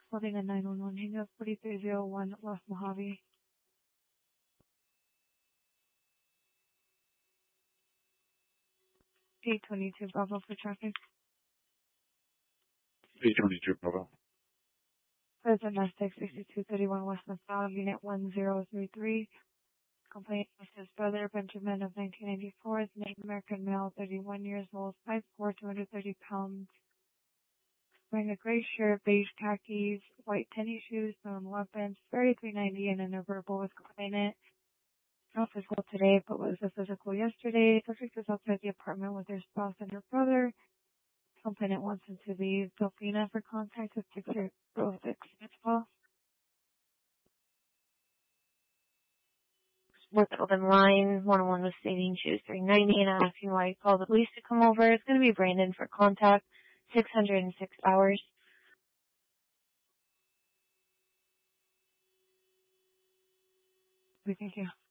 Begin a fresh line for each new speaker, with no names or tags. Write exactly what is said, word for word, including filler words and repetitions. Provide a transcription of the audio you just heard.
Holding a nine one one hang up, forty-three oh one West Mojave. eight twenty-two Bravo for traffic.
eight twenty-two Bravo.
President Aztec sixty-two thirty-one West McDowell, Unit one zero three three. Complaint with his brother, Benjamin of nineteen ninety-four, is Native American male, thirty-one years old, five foot four, two hundred thirty pounds. Wearing a gray shirt, beige khakis, white tennis shoes, no weapons, thirty-three ninety, and a verbal with complainant. No physical today, but was a physical yesterday. Subject is outside the apartment with their spouse and her brother. Complainant wants him to leave. Delphina for contact with six zero six Smithville.
With open line, one oh one was stating she was three ninety and asking why he called the police to come over. It's going to be Brandon for contact, six hundred six hours.
We thank you.